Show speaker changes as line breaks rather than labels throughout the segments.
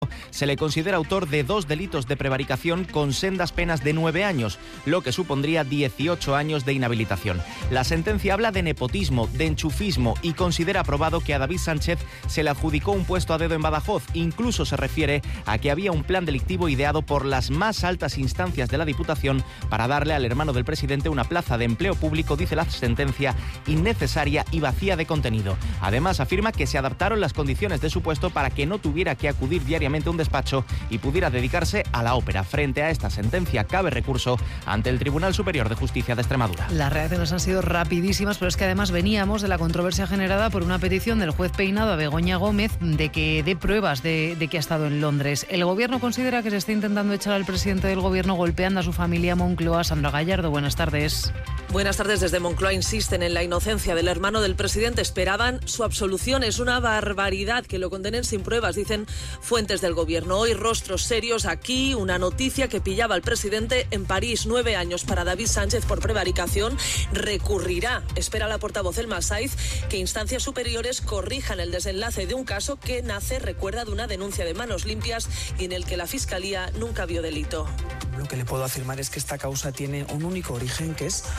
se le considera autor de 2 delitos de prevaricación con sendas penas de 9 años, lo que supondría 18 años de inhabilitación. La sentencia habla de nepotismo, de enchufismo y considera probado que a David Sánchez se le adjudicó un puesto a dedo en Badajoz. Incluso se refiere a que había un plan delictivo ideado por las más altas instancias de la Diputación para darle al hermano del presidente una plaza de empleo público, dice la sentencia, innecesaria y vacía de contenido. Además, afirma que se adaptaron las condiciones de su puesto para que no tuviera que acudir diariamente a un despacho y pudiera dedicarse a la ópera. Frente a esta sentencia, cabe recurso ante el Tribunal Superior de Justicia de Extremadura.
Las reacciones han sido rapidísimas, pero es que además veníamos de la controversia generada por una petición del juez Peinado a Begoña Gómez de que dé pruebas de que ha estado en Londres. El Gobierno considera que se está intentando echar al presidente del Gobierno golpeando a su familia. Moncloa. Sandra Gallardo, buenas tardes.
Buenas tardes. Desde Moncloa insisten en la inocencia del hermano del presidente. Esperaban su absolución. Es una barbaridad que lo condenen sin pruebas, dicen fuentes del Gobierno. Hoy rostros serios aquí. Una noticia que pillaba al presidente en París. 9 años para David Sánchez por prevaricación. Recurrirá, espera la portavoz Elma Saiz, que instancias superiores corrijan el desenlace de un caso que nace, recuerda, de una denuncia de manos limpias y en el que la Fiscalía nunca vio delito.
Lo que le puedo afirmar es que esta causa tiene un único origen, que es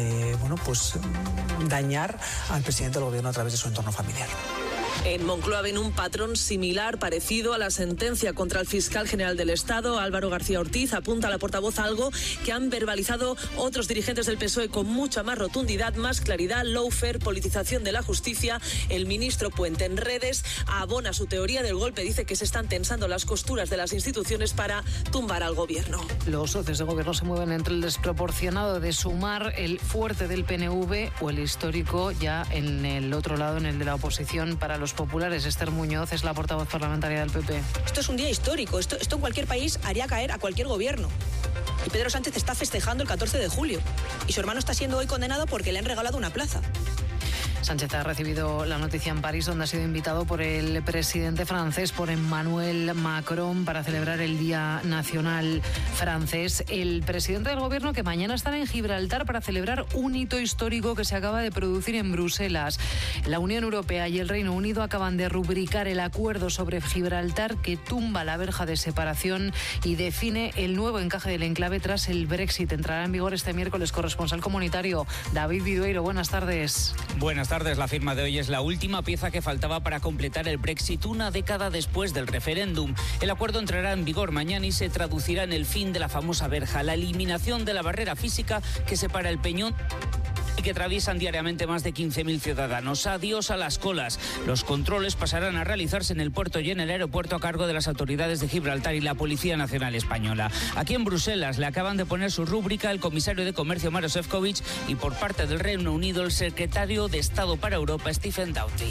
dañar al presidente del Gobierno a través de su entorno familiar.
En Moncloa ven un patrón similar, parecido a la sentencia contra el fiscal general del Estado, Álvaro García Ortiz. Apunta a la portavoz algo que han verbalizado otros dirigentes del PSOE con mucha más rotundidad, más claridad. Lawfare, politización de la justicia. El ministro Puente en redes abona su teoría del golpe. Dice que se están tensando las costuras de las instituciones para tumbar al Gobierno.
Los socios de Gobierno se mueven entre el desproporcionado de Sumar, el fuerte del PNV o el histórico ya en el otro lado, en el de la oposición para los populares. Esther Muñoz es la portavoz parlamentaria del PP.
Esto es un día histórico. Esto en cualquier país haría caer a cualquier gobierno. Y Pedro Sánchez está festejando el 14 de julio. Y su hermano está siendo hoy condenado porque le han regalado una plaza.
Sánchez ha recibido la noticia en París, donde ha sido invitado por el presidente francés, por Emmanuel Macron, para celebrar el Día Nacional francés. El presidente del Gobierno, que mañana estará en Gibraltar para celebrar un hito histórico que se acaba de producir en Bruselas. La Unión Europea y el Reino Unido acaban de rubricar el acuerdo sobre Gibraltar que tumba la verja de separación y define el nuevo encaje del enclave tras el Brexit. Entrará en vigor este miércoles. Corresponsal comunitario David Vidueiro, buenas tardes.
Buenas tardes. La firma de hoy es la última pieza que faltaba para completar el Brexit una década después del referéndum. El acuerdo entrará en vigor mañana y se traducirá en el fin de la famosa verja, la eliminación de la barrera física que separa el peñón y que atraviesan diariamente más de 15.000 ciudadanos. Adiós a las colas. Los controles pasarán a realizarse en el puerto y en el aeropuerto a cargo de las autoridades de Gibraltar y la Policía Nacional Española. Aquí en Bruselas le acaban de poner su rúbrica el comisario de Comercio Maroš Šefčovič y por parte del Reino Unido el secretario de Estado para Europa Stephen Doughty.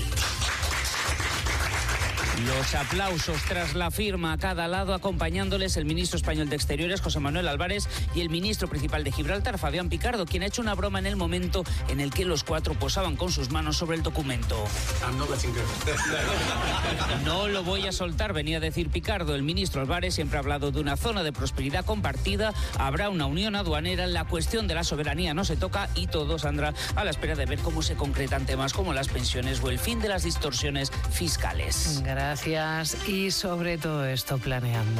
Los aplausos tras la firma a cada lado, acompañándoles el ministro español de Exteriores, José Manuel Álvarez, y el ministro principal de Gibraltar, Fabián Picardo, quien ha hecho una broma en el momento en el que los cuatro posaban con sus manos sobre el documento. No lo voy a soltar, venía a decir Picardo. El ministro Álvarez siempre ha hablado de una zona de prosperidad compartida, habrá una unión aduanera, la cuestión de la soberanía no se toca y todo, Sandra, a la espera de ver cómo se concretan temas como las pensiones o el fin de las distorsiones fiscales.
Gracias. Y sobre todo esto planeando.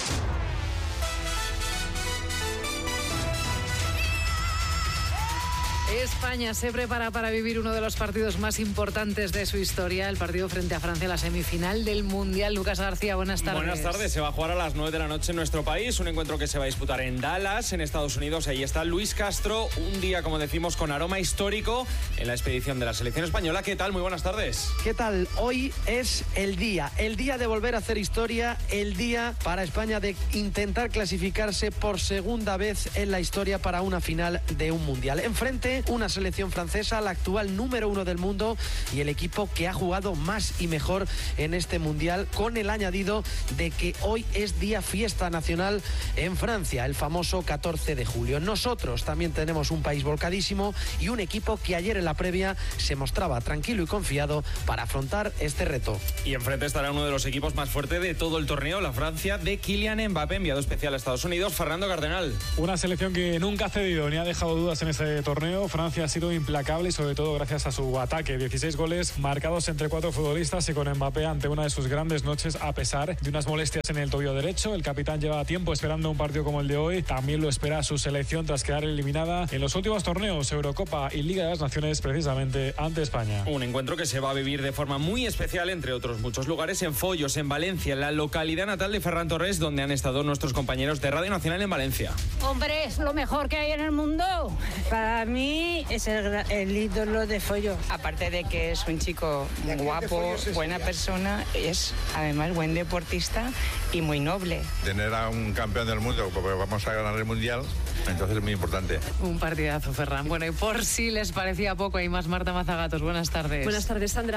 España se prepara para vivir uno de los partidos más importantes de su historia, el partido frente a Francia, la semifinal del Mundial. Lucas García, buenas tardes.
Buenas tardes. Se va a jugar a las 9 de la noche en nuestro país, un encuentro que se va a disputar en Dallas, en Estados Unidos. Ahí está Luis Castro, un día, como decimos, con aroma histórico en la expedición de la selección española. ¿Qué tal? Muy buenas tardes.
¿Qué tal? Hoy es el día de volver a hacer historia, el día para España de intentar clasificarse por segunda vez en la historia para una final de un Mundial. Enfrente, una selección francesa, la actual número 1 del mundo y el equipo que ha jugado más y mejor en este Mundial, con el añadido de que hoy es día fiesta nacional en Francia, el famoso 14 de julio. Nosotros también tenemos un país volcadísimo y un equipo que ayer en la previa se mostraba tranquilo y confiado para afrontar este reto.
Y enfrente estará uno de los equipos más fuertes de todo el torneo, la Francia de Kylian Mbappé, enviado especial a Estados Unidos, Fernando Cardenal.
Una selección que nunca ha cedido ni ha dejado dudas en este torneo. Francia ha sido implacable y sobre todo gracias a su ataque. 16 goles marcados entre 4 futbolistas y con Mbappé ante una de sus grandes noches a pesar de unas molestias en el tobillo derecho. El capitán lleva tiempo esperando un partido como el de hoy. También lo espera su selección tras quedar eliminada en los últimos torneos, Eurocopa y Liga de las Naciones, precisamente ante España.
Un encuentro que se va a vivir de forma muy especial, entre otros muchos lugares, en Follos, en Valencia, en la localidad natal de Ferran Torres, donde han estado nuestros compañeros de Radio Nacional en Valencia.
Hombre, es lo mejor que hay en el mundo. Para mí es el ídolo de Follos.
Aparte de que es un chico guapo, buena persona, es además buen deportista y muy noble.
Tener a un campeón del mundo, porque vamos a ganar el Mundial, entonces es muy importante.
Un partidazo, Ferran. Bueno, y por si les parecía poco, hay más. Marta Mazagatos, buenas tardes.
Buenas tardes, Sandra.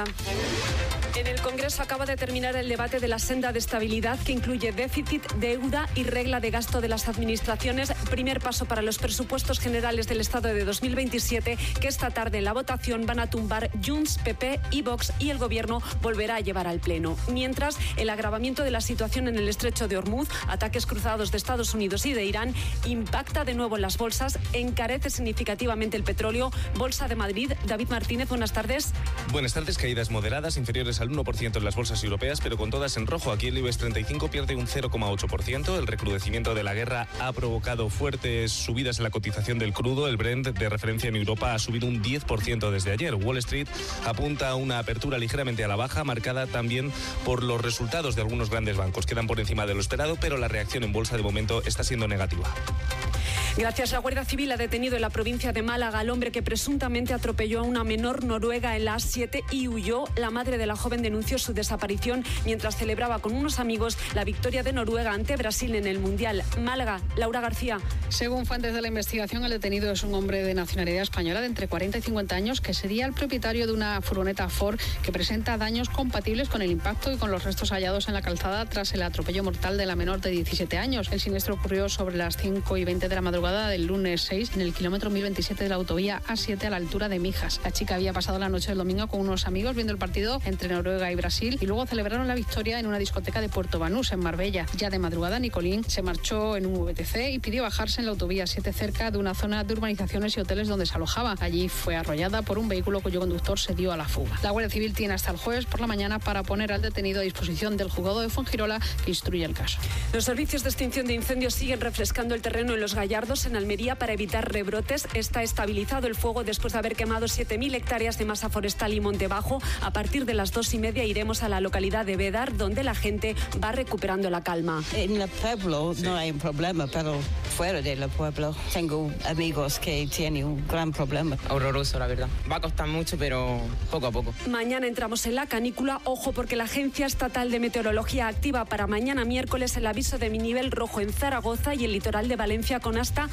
En el Congreso acaba de terminar el debate de la senda de estabilidad que incluye déficit, deuda y regla de gasto de las administraciones. Primer paso para los presupuestos generales del Estado de 2027 que esta tarde en la votación van a tumbar Junts, PP y Vox y el Gobierno volverá a llevar al Pleno. Mientras, el agravamiento de la situación en el Estrecho de Hormuz, ataques cruzados de Estados Unidos y de Irán, impacta de nuevo en las bolsas, encarece significativamente el petróleo. Bolsa de Madrid, David Martínez, buenas tardes.
Buenas tardes, caídas moderadas inferiores al 1% en las bolsas europeas, pero con todas en rojo. Aquí el IBEX 35 pierde un 0,8%. El recrudecimiento de la guerra ha provocado fuertes subidas en la cotización del crudo. El Brent de referencia en Europa ha subido un 10% desde ayer. Wall Street apunta a una apertura ligeramente a la baja, marcada también por los resultados de algunos grandes bancos. Quedan por encima de lo esperado, pero la reacción en bolsa de momento está siendo negativa.
Gracias. La Guardia Civil ha detenido en la provincia de Málaga al hombre que presuntamente atropelló a una menor noruega en la A7 y huyó. La madre de la joven denunció su desaparición mientras celebraba con unos amigos la victoria de Noruega ante Brasil en el Mundial. Málaga, Laura García.
Según fuentes de la investigación, el detenido es un hombre de nacionalidad española de entre 40 y 50 años que sería el propietario de una furgoneta Ford que presenta daños compatibles con el impacto y con los restos hallados en la calzada tras el atropello mortal de la menor de 17 años. El siniestro ocurrió sobre las 5:20 de la madrugada del lunes 6 en el kilómetro 1027 de la autovía A7 a la altura de Mijas. La chica había pasado la noche del domingo con unos amigos viendo el partido entre Noruega y Brasil y luego celebraron la victoria en una discoteca de Puerto Banús, en Marbella. Ya de madrugada, Nicolín se marchó en un VTC y pidió bajarse en la autovía 7 cerca de una zona de urbanizaciones y hoteles donde se alojaba. Allí fue arrollada por un vehículo cuyo conductor se dio a la fuga. La Guardia Civil tiene hasta el jueves por la mañana para poner al detenido a disposición del juzgado de Fuengirola que instruye el caso.
Los servicios de extinción de incendios siguen refrescando el terreno en Los Gallardos, en Almería, para evitar rebrotes. Está estabilizado el fuego después de haber quemado 7.000 hectáreas de masa forestal y monte bajo. A partir de las 2:30 iremos a la localidad de Bédar, donde la gente va recuperando la calma.
En el pueblo no hay un problema, pero fuera del pueblo tengo amigos que tienen un gran problema.
Horroroso, la verdad. Va a costar mucho, pero poco a poco.
Mañana entramos en la canícula. Ojo, porque la Agencia Estatal de Meteorología activa para mañana miércoles el aviso de nivel rojo en Zaragoza y el litoral de Valencia con hasta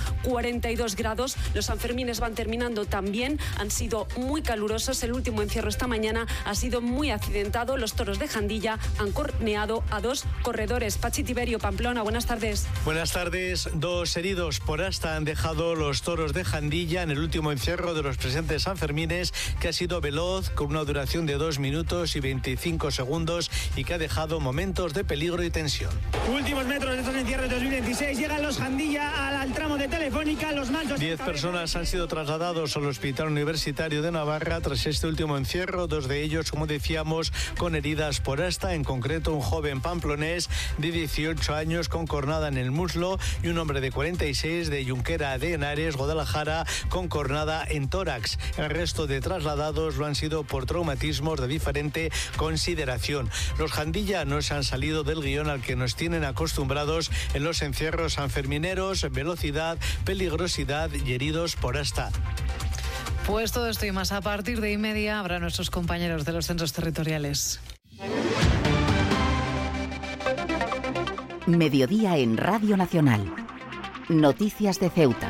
42 grados. Los Sanfermines van terminando también. Han sido muy calurosos. El último encierro esta mañana ha sido muy accidentado. Los toros de Jandilla han corneado a 2 corredores. Pachi Tiberio, Pamplona, buenas tardes.
Buenas tardes. 2 heridos por asta han dejado los toros de Jandilla en el último encierro de los presentes Sanfermines, que ha sido veloz, con una duración de 2 minutos y 25 segundos y que ha dejado momentos de peligro y tensión.
Últimos metros de estos encierros de 2026. Llegan los Jandilla al tramo de Telefónica. Los manchos.
10 personas han sido trasladados al Hospital Universitario de Navarra tras este último encierro. 2 de ellos, como decíamos, con heridas por asta. En concreto, un joven pamplonés de 18 años con cornada en el muslo y un hombre de 46 de Junquera de Henares, Guadalajara, con cornada en tórax. El resto de trasladados lo han sido por traumatismos de diferente consideración. Los Jandilla no se han salido del guión al que nos tienen acostumbrados en los encierros sanfermineros: velocidad, peligrosidad y heridos por asta.
Pues todo esto y más a partir de 1:30 habrá nuestros compañeros de los centros territoriales.
Mediodía en Radio Nacional. Noticias de Ceuta.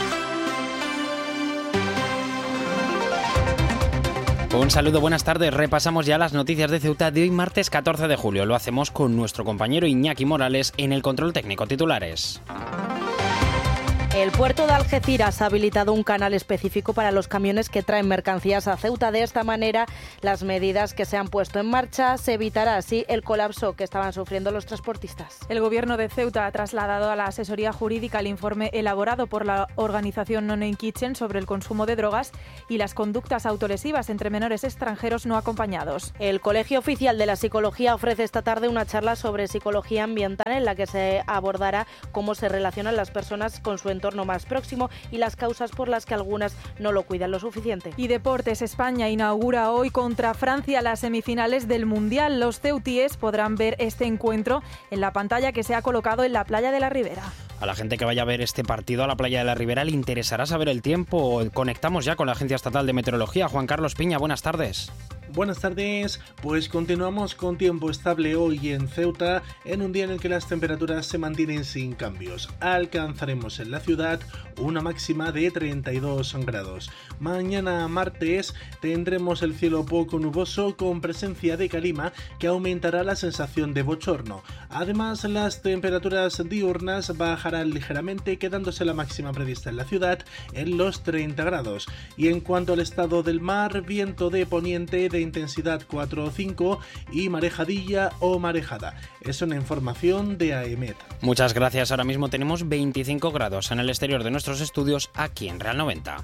Un saludo, buenas tardes. Repasamos ya las noticias de Ceuta de hoy, martes 14 de julio. Lo hacemos con nuestro compañero Iñaki Morales en el control técnico. Titulares.
El puerto de Algeciras ha habilitado un canal específico para los camiones que traen mercancías a Ceuta. De esta manera, las medidas que se han puesto en marcha se evitará así el colapso que estaban sufriendo los transportistas.
El Gobierno de Ceuta ha trasladado a la asesoría jurídica el informe elaborado por la organización No Name Kitchen sobre el consumo de drogas y las conductas autolesivas entre menores extranjeros no acompañados.
El Colegio Oficial de la Psicología ofrece esta tarde una charla sobre psicología ambiental en la que se abordará cómo se relacionan las personas con su entorno más próximo y las causas por las que algunas no lo cuidan lo suficiente.
Y deportes, España inaugura hoy contra Francia las semifinales del Mundial. Los ceutíes podrán ver este encuentro en la pantalla que se ha colocado en la playa de la Ribera.
A la gente que vaya a ver este partido a la playa de la Ribera le interesará saber el tiempo. Conectamos ya con la Agencia Estatal de Meteorología. Juan Carlos Piña, buenas tardes.
Buenas tardes, pues continuamos con tiempo estable hoy en Ceuta, en un día en el que las temperaturas se mantienen sin cambios. Alcanzaremos en la ciudad una máxima de 32 grados. Mañana martes tendremos el cielo poco nuboso con presencia de calima que aumentará la sensación de bochorno. Además, las temperaturas diurnas bajarán ligeramente, quedándose la máxima prevista en la ciudad en los 30 grados. Y en cuanto al estado del mar, viento de poniente de intensidad 4 o 5 y marejadilla o marejada. Es una información de AEMET.
Muchas gracias. Ahora mismo tenemos 25 grados en el exterior de nuestros estudios aquí en Real 90.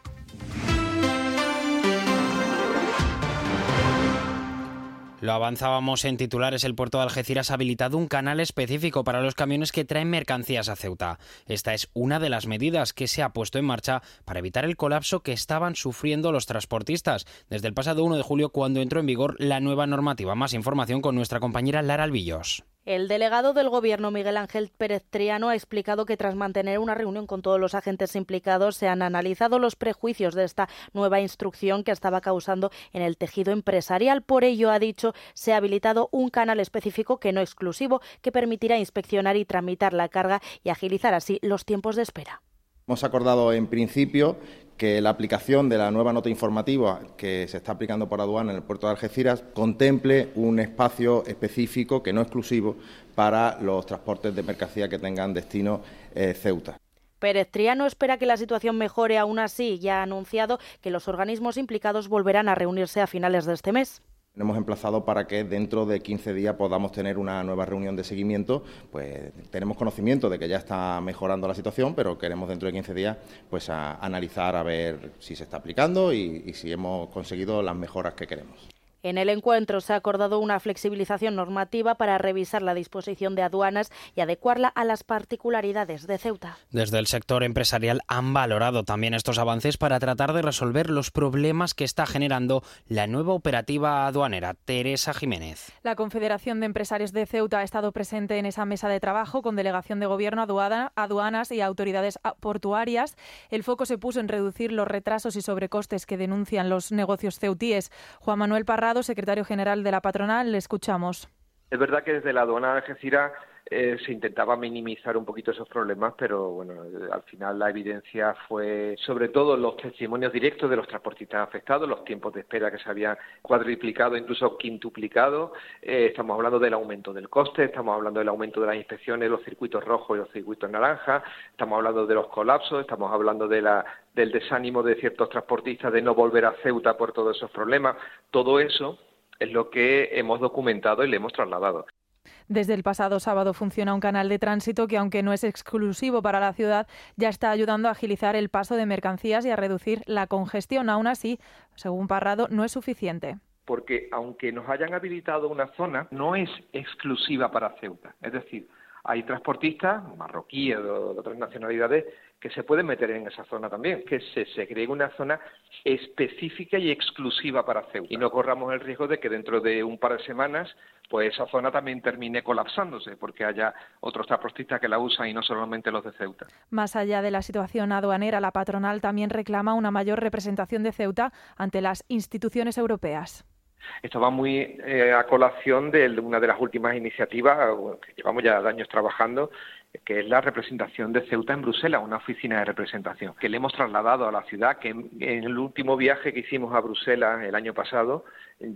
Lo avanzábamos en titulares. El puerto de Algeciras ha habilitado un canal específico para los camiones que traen mercancías a Ceuta. Esta es una de las medidas que se ha puesto en marcha para evitar el colapso que estaban sufriendo los transportistas desde el pasado 1 de julio, cuando entró en vigor la nueva normativa. Más información con nuestra compañera Lara Albillos.
El delegado del Gobierno, Miguel Ángel Pérez Triano, ha explicado que tras mantener una reunión con todos los agentes implicados se han analizado los prejuicios de esta nueva instrucción que estaba causando en el tejido empresarial. Por ello, ha dicho, se ha habilitado un canal específico, que no exclusivo, que permitirá inspeccionar y tramitar la carga y agilizar así los tiempos de espera.
Hemos acordado en principio que la aplicación de la nueva nota informativa que se está aplicando por aduana en el puerto de Algeciras contemple un espacio específico, que no exclusivo, para los transportes de mercancía que tengan destino Ceuta.
Pérez Triano espera que la situación mejore. Aún así, ya ha anunciado que los organismos implicados volverán a reunirse a finales de este mes.
Hemos emplazado para que dentro de 15 días podamos tener una nueva reunión de seguimiento. Pues tenemos conocimiento de que ya está mejorando la situación, pero queremos dentro de 15 días pues a analizar a ver si se está aplicando y si hemos conseguido las mejoras que queremos.
En el encuentro se ha acordado una flexibilización normativa para revisar la disposición de aduanas y adecuarla a las particularidades de Ceuta.
Desde el sector empresarial han valorado también estos avances para tratar de resolver los problemas que está generando la nueva operativa aduanera. Teresa Jiménez.
La Confederación de Empresarios de Ceuta ha estado presente en esa mesa de trabajo con delegación de Gobierno, aduanas y autoridades portuarias. El foco se puso en reducir los retrasos y sobrecostes que denuncian los negocios ceutíes. Juan Manuel Parrado, secretario general de la patronal, le escuchamos.
Es verdad que desde la aduana de Algeciras se intentaba minimizar un poquito esos problemas, pero bueno, al final la evidencia fue sobre todo los testimonios directos de los transportistas afectados, los tiempos de espera que se habían cuadruplicado, incluso quintuplicado. Estamos hablando del aumento del coste, estamos hablando del aumento de las inspecciones, los circuitos rojos y los circuitos naranjas, estamos hablando de los colapsos, estamos hablando del desánimo de ciertos transportistas de no volver a Ceuta por todos esos problemas. Todo eso es lo que hemos documentado y le hemos trasladado.
Desde el pasado sábado funciona un canal de tránsito que, aunque no es exclusivo para la ciudad, ya está ayudando a agilizar el paso de mercancías y a reducir la congestión. Aún así, según Parrado, no es suficiente.
Porque aunque nos hayan habilitado una zona, no es exclusiva para Ceuta. Es decir, hay transportistas marroquíes o de otras nacionalidades que se pueden meter en esa zona también, que se segregue una zona específica y exclusiva para Ceuta. Y no corramos el riesgo de que dentro de un par de semanas pues esa zona también termine colapsándose, porque haya otros transportistas que la usan y no solamente los de Ceuta.
Más allá de la situación aduanera, la patronal también reclama una mayor representación de Ceuta ante las instituciones europeas.
Esto va muy a colación de una de las últimas iniciativas que llevamos ya años trabajando, que es la representación de Ceuta en Bruselas, una oficina de representación, que le hemos trasladado a la ciudad, que en el último viaje que hicimos a Bruselas el año pasado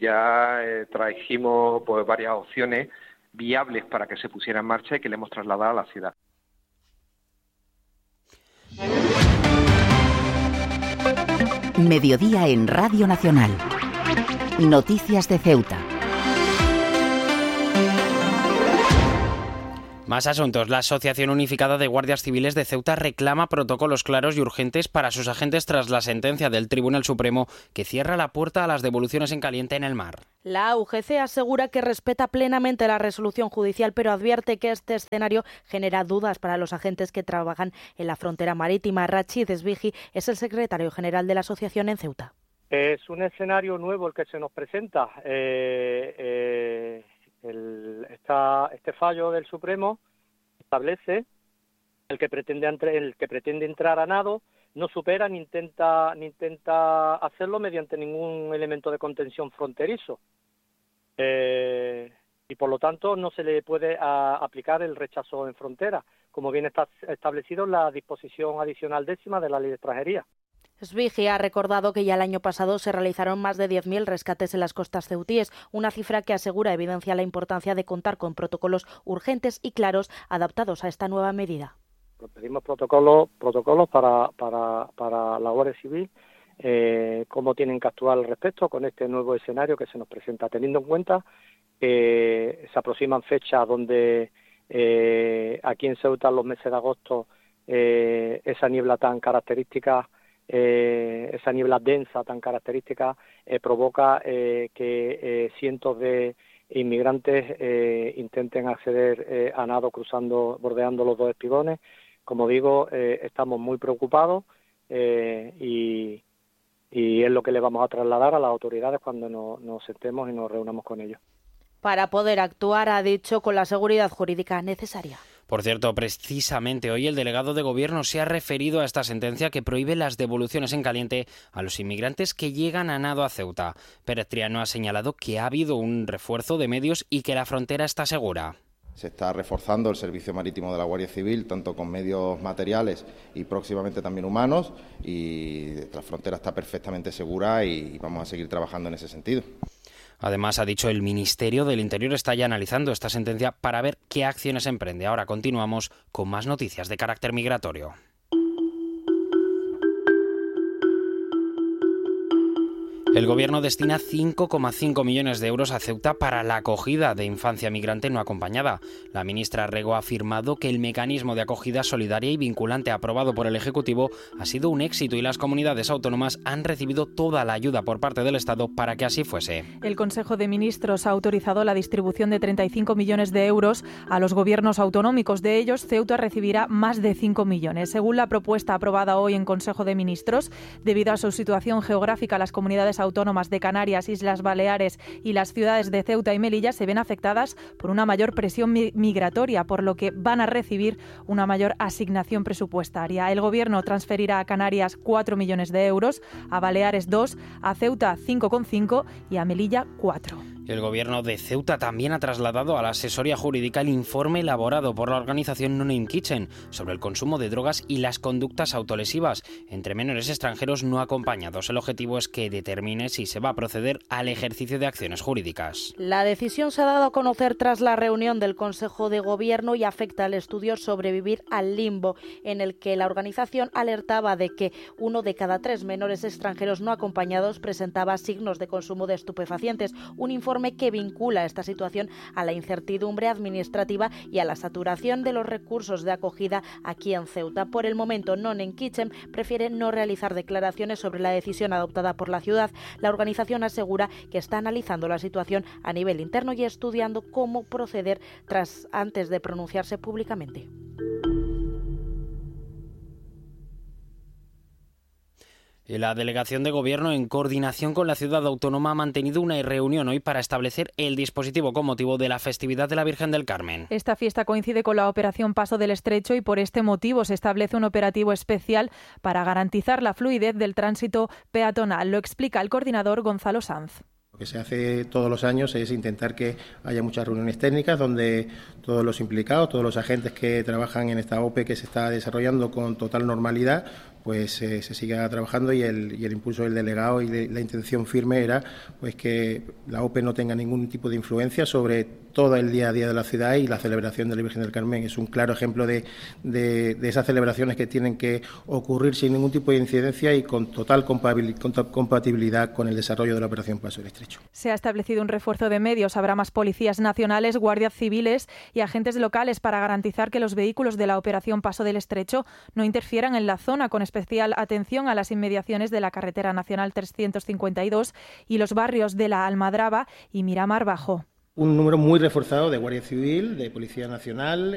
ya trajimos pues varias opciones viables para que se pusiera en marcha y que le hemos trasladado a la ciudad.
Mediodía en Radio Nacional. Noticias de Ceuta.
Más asuntos. La Asociación Unificada de Guardias Civiles de Ceuta reclama protocolos claros y urgentes para sus agentes tras la sentencia del Tribunal Supremo que cierra la puerta a las devoluciones en caliente en el mar.
La UGC asegura que respeta plenamente la resolución judicial, pero advierte que este escenario genera dudas para los agentes que trabajan en la frontera marítima. Rachid Esbigi es el secretario general de la asociación en Ceuta.
Es un escenario nuevo el que se nos presenta. Este fallo del Supremo establece el que pretende entrar a nado no supera ni intenta hacerlo mediante ningún elemento de contención fronterizo y por lo tanto no se le puede aplicar el rechazo en frontera, como bien está establecido en la disposición adicional 10ª de la Ley de Extranjería.
Esbigi ha recordado que ya el año pasado se realizaron más de 10.000 rescates en las costas ceutíes, una cifra que asegura evidencia la importancia de contar con protocolos urgentes y claros adaptados a esta nueva medida.
Pedimos protocolos para la Guardia Civil, cómo tienen que actuar al respecto con este nuevo escenario que se nos presenta, teniendo en cuenta que se aproximan fechas donde aquí en Ceuta en los meses de agosto esa niebla tan característica, esa niebla densa tan característica provoca que cientos de inmigrantes intenten acceder a nado bordeando los dos espigones. Como digo, estamos muy preocupados y es lo que le vamos a trasladar a las autoridades cuando nos sentemos y nos reunamos con ellos.
Para poder actuar, ha dicho, con la seguridad jurídica necesaria.
Por cierto, precisamente hoy el delegado de Gobierno se ha referido a esta sentencia que prohíbe las devoluciones en caliente a los inmigrantes que llegan a nado a Ceuta. Pérez Triano ha señalado que ha habido un refuerzo de medios y que la frontera está segura.
Se está reforzando el servicio marítimo de la Guardia Civil, tanto con medios materiales y próximamente también humanos, y la frontera está perfectamente segura y vamos a seguir trabajando en ese sentido.
Además, ha dicho, el Ministerio del Interior está ya analizando esta sentencia para ver qué acciones emprende. Ahora continuamos con más noticias de carácter migratorio. El Gobierno destina 5,5 millones de euros a Ceuta para la acogida de infancia migrante no acompañada. La ministra Rego ha afirmado que el mecanismo de acogida solidaria y vinculante aprobado por el Ejecutivo ha sido un éxito y las comunidades autónomas han recibido toda la ayuda por parte del Estado para que así fuese.
El Consejo de Ministros ha autorizado la distribución de 35 millones de euros a los gobiernos autonómicos. De ellos, Ceuta recibirá más de 5 millones. Según la propuesta aprobada hoy en Consejo de Ministros, debido a su situación geográfica, las comunidades autónomas de Canarias, Islas Baleares y las ciudades de Ceuta y Melilla se ven afectadas por una mayor presión migratoria, por lo que van a recibir una mayor asignación presupuestaria. El Gobierno transferirá a Canarias 4 millones de euros, a Baleares 2, a Ceuta 5,5 y a Melilla 4.
El Gobierno de Ceuta también ha trasladado a la asesoría jurídica el informe elaborado por la organización No Name Kitchen sobre el consumo de drogas y las conductas autolesivas entre menores extranjeros no acompañados. El objetivo es que determine si se va a proceder al ejercicio de acciones jurídicas.
La decisión se ha dado a conocer tras la reunión del Consejo de Gobierno y afecta al estudio Sobrevivir al limbo, en el que la organización alertaba de que 1 de cada 3 menores extranjeros no acompañados presentaba signos de consumo de estupefacientes. Un informe que vincula esta situación a la incertidumbre administrativa y a la saturación de los recursos de acogida aquí en Ceuta. Por el momento, No Name Kitchen prefiere no realizar declaraciones sobre la decisión adoptada por la ciudad. La organización asegura que está analizando la situación a nivel interno y estudiando cómo proceder antes de pronunciarse públicamente.
La delegación de Gobierno, en coordinación con la ciudad autónoma, ha mantenido una reunión hoy para establecer el dispositivo con motivo de la festividad de la Virgen del Carmen.
Esta fiesta coincide con la operación Paso del Estrecho y por este motivo se establece un operativo especial para garantizar la fluidez del tránsito peatonal. Lo explica el coordinador Gonzalo Sanz.
Lo que se hace todos los años es intentar que haya muchas reuniones técnicas donde todos los implicados, todos los agentes que trabajan en esta OPE que se está desarrollando con total normalidad, pues se siga trabajando y el impulso del delegado y la intención firme era pues que la OPE no tenga ningún tipo de influencia sobre todo el día a día de la ciudad, y la celebración de la Virgen del Carmen es un claro ejemplo de esas celebraciones que tienen que ocurrir sin ningún tipo de incidencia y con total compatibilidad con el desarrollo de la Operación Paso del Estrecho.
Se ha establecido un refuerzo de medios, habrá más policías nacionales, guardias civiles y agentes locales para garantizar que los vehículos de la Operación Paso del Estrecho no interfieran en la zona, con especial atención a las inmediaciones de la carretera nacional 352 y los barrios de La Almadraba y Miramar Bajo.
Un número muy reforzado de Guardia Civil, de Policía Nacional,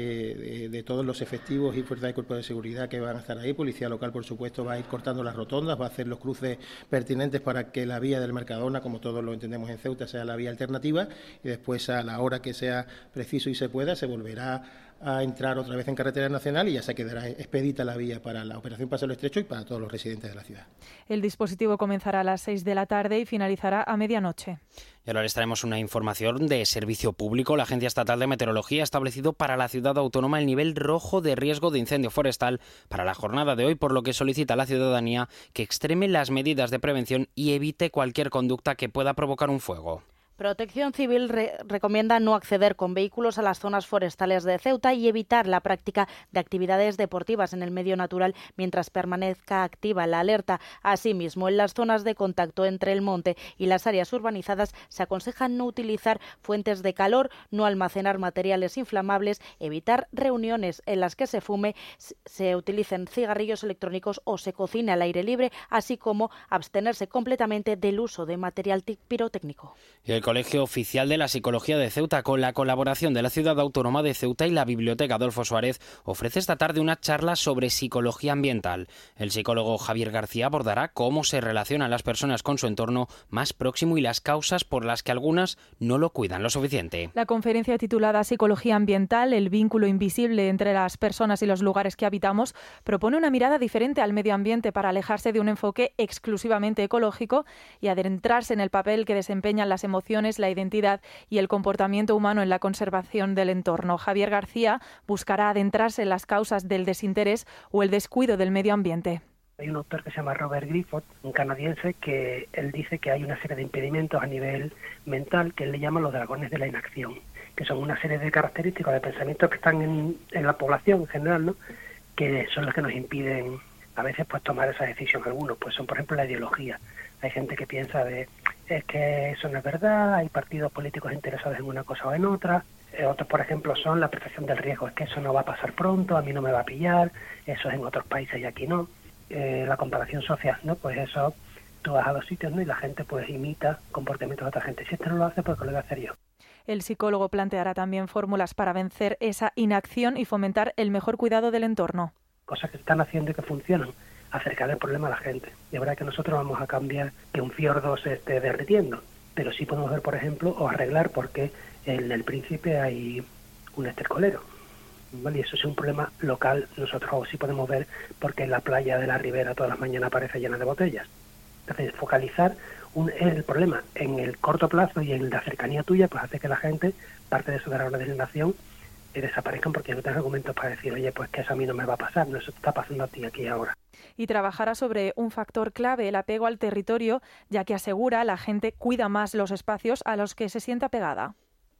de todos los efectivos y fuerzas de cuerpos de seguridad que van a estar ahí. Policía local, por supuesto, va a ir cortando las rotondas, va a hacer los cruces pertinentes para que la vía del Mercadona, como todos lo entendemos en Ceuta, sea la vía alternativa, y después, a la hora que sea preciso y se pueda, se volverá a entrar otra vez en carretera nacional y ya se quedará expedita la vía para la Operación Paso del Estrecho y para todos los residentes de la ciudad.
El dispositivo comenzará a las 6 de la tarde y finalizará a medianoche.
Y ahora les traemos una información de servicio público. La Agencia Estatal de Meteorología ha establecido para la ciudad autónoma el nivel rojo de riesgo de incendio forestal para la jornada de hoy, por lo que solicita a la ciudadanía que extreme las medidas de prevención y evite cualquier conducta que pueda provocar un fuego.
Protección Civil recomienda no acceder con vehículos a las zonas forestales de Ceuta y evitar la práctica de actividades deportivas en el medio natural mientras permanezca activa la alerta. Asimismo, en las zonas de contacto entre el monte y las áreas urbanizadas se aconseja no utilizar fuentes de calor, no almacenar materiales inflamables, evitar reuniones en las que se fume, se utilicen cigarrillos electrónicos o se cocine al aire libre, así como abstenerse completamente del uso de material pirotécnico.
Y el Colegio Oficial de la Psicología de Ceuta, con la colaboración de la Ciudad Autónoma de Ceuta y la Biblioteca Adolfo Suárez, ofrece esta tarde una charla sobre psicología ambiental. El psicólogo Javier García abordará cómo se relacionan las personas con su entorno más próximo y las causas por las que algunas no lo cuidan lo suficiente.
La conferencia titulada Psicología ambiental, el vínculo invisible entre las personas y los lugares que habitamos, propone una mirada diferente al medio ambiente para alejarse de un enfoque exclusivamente ecológico y adentrarse en el papel que desempeñan las emociones, la identidad y el comportamiento humano en la conservación del entorno. Javier García buscará adentrarse en las causas del desinterés o el descuido del medio ambiente.
Hay un autor que se llama Robert Griffith, un canadiense, que él dice que hay una serie de impedimentos a nivel mental que él le llama los dragones de la inacción, que son una serie de características, de pensamientos que están en la población en general, ¿no?, que son los que nos impiden a veces pues tomar esa decisión. Algunos pues son, por ejemplo, la ideología. Hay gente que piensa es que eso no es verdad, hay partidos políticos interesados en una cosa o en otra. Otros, por ejemplo, son la percepción del riesgo, es que eso no va a pasar pronto, a mí no me va a pillar, eso es en otros países y aquí no. La comparación social, ¿no? Pues eso, tú vas a los sitios, ¿no?, y la gente pues imita comportamientos de otra gente. Si este no lo hace, pues ¿qué lo voy a hacer yo?
El psicólogo planteará también fórmulas para vencer esa inacción y fomentar el mejor cuidado del entorno.
Cosas que se están haciendo y que funcionan, acercar el problema a la gente. De verdad que nosotros vamos a cambiar que un fiordo se esté derritiendo, pero sí podemos ver, por ejemplo, o arreglar porque en el Príncipe hay un estercolero, ¿vale? Y eso es un problema local. Nosotros sí podemos ver porque en la playa de la Ribera todas las mañanas aparece llena de botellas. Entonces, focalizar el problema en el corto plazo y en la cercanía tuya, pues hace que la gente, parte de esos dragones de la inacción, desaparezcan porque no tienes argumentos para decir, oye, pues que eso a mí no me va a pasar, no, eso te está pasando a ti aquí ahora.
Y trabajará sobre un factor clave, el apego al territorio, ya que asegura la gente cuida más los espacios a los que se siente apegada.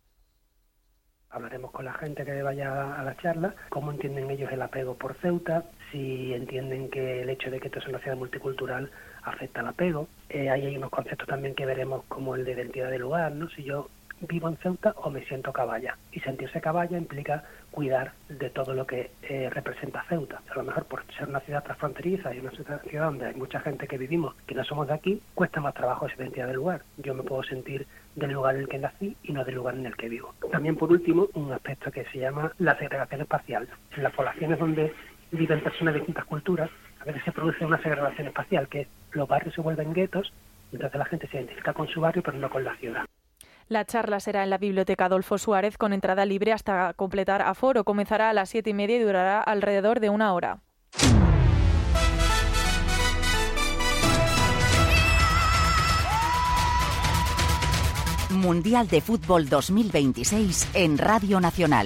Hablaremos con la gente que vaya a la charla, cómo entienden ellos el apego por Ceuta, si entienden que el hecho de que esto es una ciudad multicultural afecta al apego. Ahí hay unos conceptos también que veremos como el de identidad de lugar, ¿no? Si yo vivo en Ceuta o me siento caballa. Y sentirse caballa implica cuidar de todo lo que representa Ceuta. A lo mejor por ser una ciudad transfronteriza y una ciudad donde hay mucha gente que vivimos que no somos de aquí, cuesta más trabajo esa identidad del lugar. Yo me puedo sentir del lugar en el que nací y no del lugar en el que vivo. También, por último, un aspecto que se llama la segregación espacial. En las poblaciones donde viven personas de distintas culturas, a veces se produce una segregación espacial, que los barrios se vuelven guetos, entonces la gente se identifica con su barrio pero no con la ciudad.
La charla será en la Biblioteca Adolfo Suárez con entrada libre hasta completar aforo. Comenzará a las 7:30 y durará alrededor de 1 hora.
Mundial de Fútbol 2026 en Radio Nacional.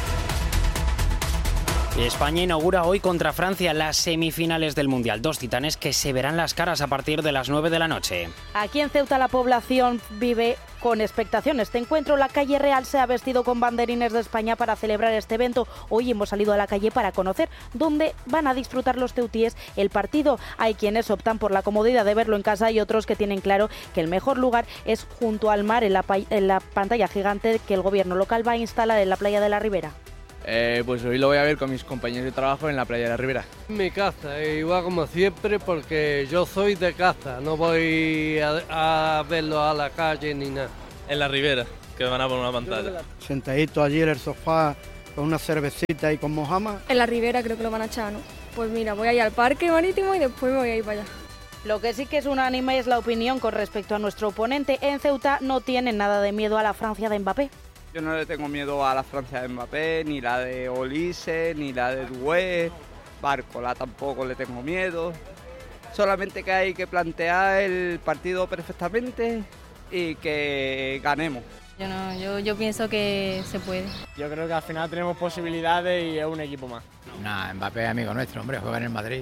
España inaugura hoy contra Francia las semifinales del Mundial. 2 titanes que se verán las caras a partir de las 9 de la noche.
Aquí en Ceuta la población vive con expectación este encuentro. La calle Real se ha vestido con banderines de España para celebrar este evento. Hoy hemos salido a la calle para conocer dónde van a disfrutar los ceutíes el partido. Hay quienes optan por la comodidad de verlo en casa y otros que tienen claro que el mejor lugar es junto al mar en la pantalla gigante que el gobierno local va a instalar en la playa de la Ribera.
Pues hoy lo voy a ver con mis compañeros de trabajo en la playa de la Ribera.
Mi casa, igual como siempre, porque yo soy de casa, no voy a verlo a la calle ni nada.
En la Ribera, que van a poner una pantalla.
Sentadito allí en el sofá con una cervecita y con mojama.
En la Ribera creo que lo van a echar, ¿no? Pues mira, voy a ir al parque marítimo y después me voy a ir para allá.
Lo que sí que es unánime es la opinión con respecto a nuestro oponente. En Ceuta no tienen nada de miedo a la Francia de Mbappé.
Yo no le tengo miedo a la Francia de Mbappé, ni la de Olise, ni la de Doué, Barcola tampoco le tengo miedo. Solamente que hay que plantear el partido perfectamente y que ganemos.
Yo pienso que se puede.
Yo creo que al final tenemos posibilidades y es un equipo más.
Nah, Mbappé es amigo nuestro, hombre, juega en el Madrid.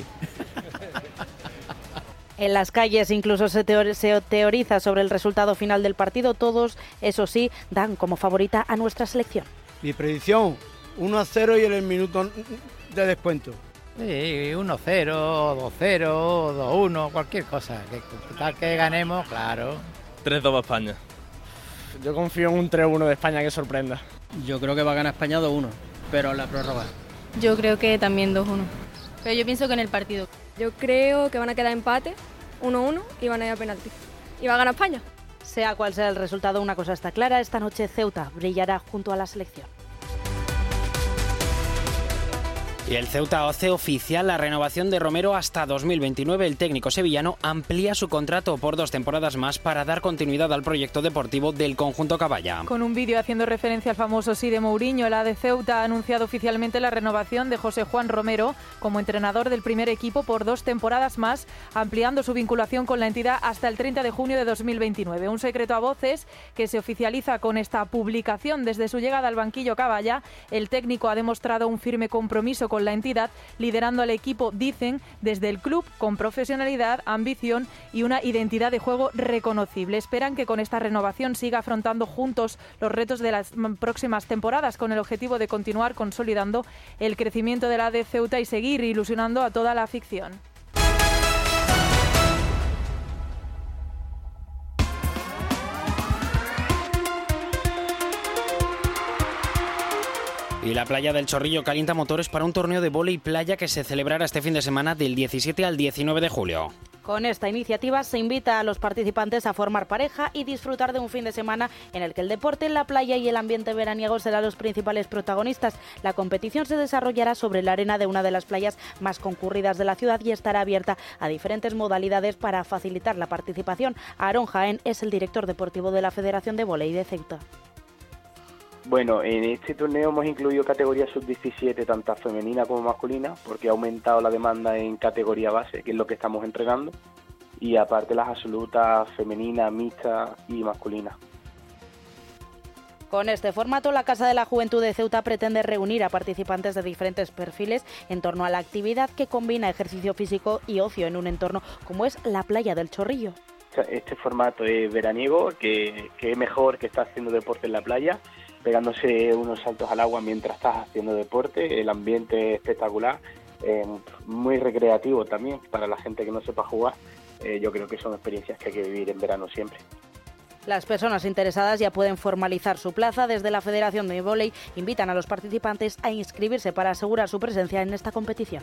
En las calles incluso se teoriza sobre el resultado final del partido. Todos, eso sí, dan como favorita a nuestra selección.
Mi predicción, 1-0 y en el minuto de descuento.
Sí, 1-0, 2-0, 2-1, cualquier cosa. Tal que ganemos, claro.
3-2 para España.
Yo confío en un 3-1 de España que sorprenda.
Yo creo que va a ganar España 2-1, pero en la prórroga.
Yo creo que también 2-1. Pero yo pienso que en el partido. Yo creo que van a quedar empate, 1-1, y van a ir a penalti. Y va a ganar España.
Sea cual sea el resultado, una cosa está clara. Esta noche Ceuta brillará junto a la selección.
Y el Ceuta hace oficial la renovación de Romero hasta 2029. El técnico sevillano amplía su contrato por 2 temporadas más para dar continuidad al proyecto deportivo del conjunto caballa.
Con un vídeo haciendo referencia al famoso sí de Mourinho, la de Ceuta ha anunciado oficialmente la renovación de José Juan Romero como entrenador del primer equipo por 2 temporadas más, ampliando su vinculación con la entidad hasta el 30 de junio de 2029. Un secreto a voces que se oficializa con esta publicación. Desde su llegada al banquillo caballa, el técnico ha demostrado un firme compromiso con la entidad, liderando al equipo, dicen, desde el club, con profesionalidad, ambición y una identidad de juego reconocible. Esperan que con esta renovación siga afrontando juntos los retos de las próximas temporadas, con el objetivo de continuar consolidando el crecimiento de la AD Ceuta y seguir ilusionando a toda la afición.
Y la playa del Chorrillo calienta motores para un torneo de vóley playa que se celebrará este fin de semana del 17 al 19 de julio.
Con esta iniciativa se invita a los participantes a formar pareja y disfrutar de un fin de semana en el que el deporte, la playa y el ambiente veraniego serán los principales protagonistas. La competición se desarrollará sobre la arena de una de las playas más concurridas de la ciudad y estará abierta a diferentes modalidades para facilitar la participación. Aarón Jaén es el director deportivo de la Federación de Vóley de Ceuta.
Bueno, en este torneo hemos incluido categorías sub-17, tanto femenina como masculina, porque ha aumentado la demanda en categoría base, que es lo que estamos entregando, y aparte las absolutas femenina, mixta y masculina.
Con este formato, la Casa de la Juventud de Ceuta pretende reunir a participantes de diferentes perfiles en torno a la actividad que combina ejercicio físico y ocio en un entorno como es la playa del Chorrillo.
Este formato es veraniego, que es mejor que estar haciendo deporte en la playa, pegándose unos saltos al agua mientras estás haciendo deporte. El ambiente es espectacular, muy recreativo también para la gente que no sepa jugar. Yo creo que son experiencias que hay que vivir en verano siempre.
Las personas interesadas ya pueden formalizar su plaza. Desde la Federación de Vóley invitan a los participantes a inscribirse para asegurar su presencia en esta competición.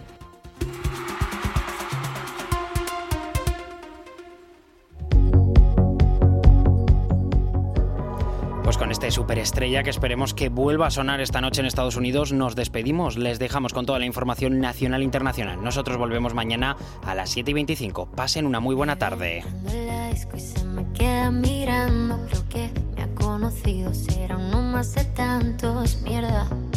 Pues con este superestrella que esperemos que vuelva a sonar esta noche en Estados Unidos, nos despedimos. Les dejamos con toda la información nacional e internacional. Nosotros volvemos mañana a las 7:25. Pasen una muy buena tarde. Se me queda mirando, creo que me ha conocido, será uno más de tantos, mierda.